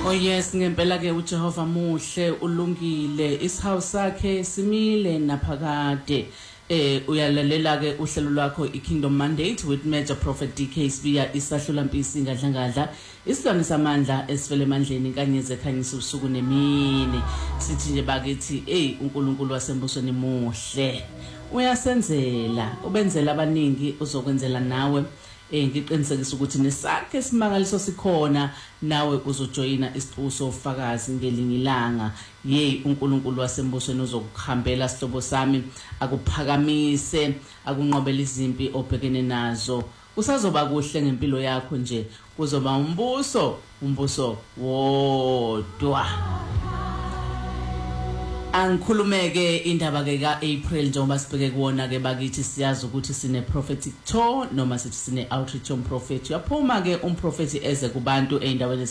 Oh yes, ngempela ke uJehova muhle ulungile isihawu sakhe simile naphakade. Uyalalela ke uhlelo lwakho iKingdom Mandate with Major Prophet DK Sibiya isahlula mpisi ngadlangadla isilwane samandla esifele emandleni kanye zekhanyisa usuku nemini sithi nje bakithi uNkulunkulu wasembusweni muhle uyasenzela ubenzela abaningi uzokwenzela nawe ngiqinisekisa ukuthi nesakhe simangaliso sikhona nawe uzojoyina isibuso ufakazi ngelinye ilanga uNkulunkulu wasembusweni uzokuhambela sihlobo sami akuphakamise akunqobela izimpi obhekene nazo usazoba kuhle ngempilo yakho nje kuzoba umbuso wodwa. Angikhulumeke indaba ke kaApril njengoba sibheke kuona ke bakithi siyazi ukuthi sine prophetic tour noma sithi sine outreach on prophet yaphuma ke umprofeti eze kubantu eindaweni